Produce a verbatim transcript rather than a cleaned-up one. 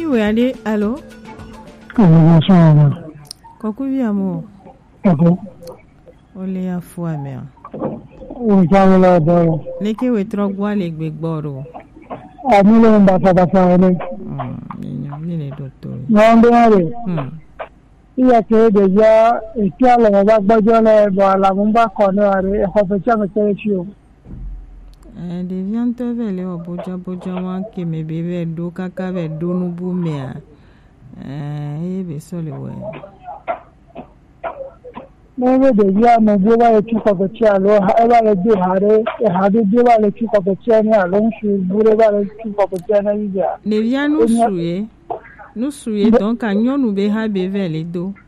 we allez, allô? Bonsoir. Coucou, amour. Coucou. Olé à foi, mère. Oui, ça va là, d'accord. Les qui ont trop bois, les bégboro. Ah, nous, on va pas passer. Hum, il est docteur. Non, non, Hum. Il y a que déjà, et qui a le bac bajole, voilà, on va connaître, et on fait ça, mais c'est sûr. Eh, devient te vele o boja boja wan ke me bebe do kaka be do no bu me a. Eh, e be so le we. Maybe the year may be able to cover the chair, or however they had it, had it be able to cover the chair, alone should be able to cover the chair. Devient no suye. No suye donc agnon ou be ha be vele do.